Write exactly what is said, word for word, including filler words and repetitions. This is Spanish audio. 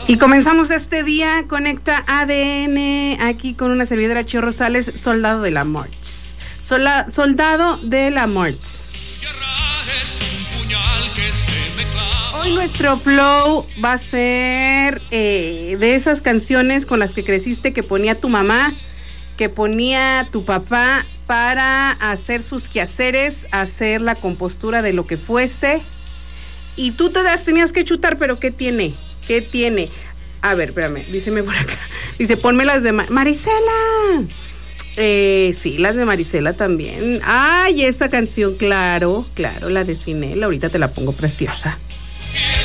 Y comenzamos este día, Conecta A D N, aquí con una servidora Chio Rosales, soldado de la Morch. Sola, soldado de la Morch. Hoy nuestro flow va a ser eh, de esas canciones con las que creciste, que ponía tu mamá, que ponía tu papá para hacer sus quehaceres, hacer la compostura de lo que fuese. Y tú te las tenías que chutar, pero ¿qué tiene? ¿Qué tiene? A ver, espérame, díceme por acá. Dice, ponme las de Ma- Marisela. Eh, sí, las de Marisela también. Ay, esa canción, claro, claro, la de Cinel. Ahorita te la pongo preciosa.